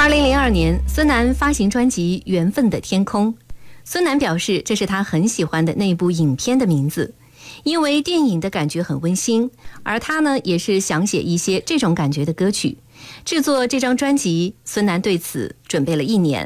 2002年，孙楠发行专辑《缘分的天空》。孙楠表示，这是他很喜欢的那部影片的名字，因为电影的感觉很温馨，而他呢，也是想写一些这种感觉的歌曲。制作这张专辑，孙楠对此准备了1年。